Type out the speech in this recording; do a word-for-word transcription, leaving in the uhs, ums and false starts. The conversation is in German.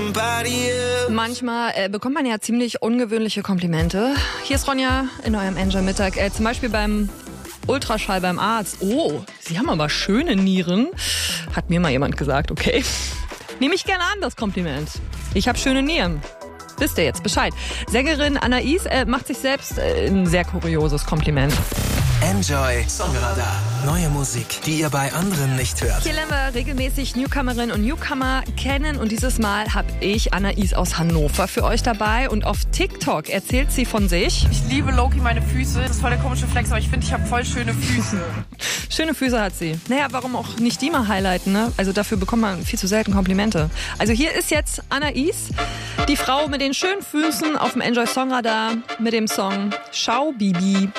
Manchmal äh, bekommt man ja ziemlich ungewöhnliche Komplimente. Hier ist Ronja in eurem Enjoy-Mittag. Äh, zum Beispiel beim Ultraschall beim Arzt. Oh, Sie haben aber schöne Nieren. Hat mir mal jemand gesagt, okay. Nehme ich gerne an, das Kompliment. Ich habe schöne Nieren. Wisst ihr jetzt Bescheid. Sängerin Anais äh, macht sich selbst äh, ein sehr kurioses Kompliment. Enjoy Songradar. Neue Musik, die ihr bei anderen nicht hört. Hier lernen wir regelmäßig Newcomerinnen und Newcomer kennen und dieses Mal habe ich Anais aus Hannover für euch dabei und auf TikTok erzählt sie von sich. Ich liebe Loki meine Füße. Das ist voll der komische Flex, aber ich finde, ich habe voll schöne Füße. Schöne Füße hat sie. Naja, warum auch nicht die mal highlighten, ne? Also dafür bekommt man viel zu selten Komplimente. Also hier ist jetzt Anais, die Frau mit den schönen Füßen auf dem Enjoy Songradar mit dem Song Schau Bibi.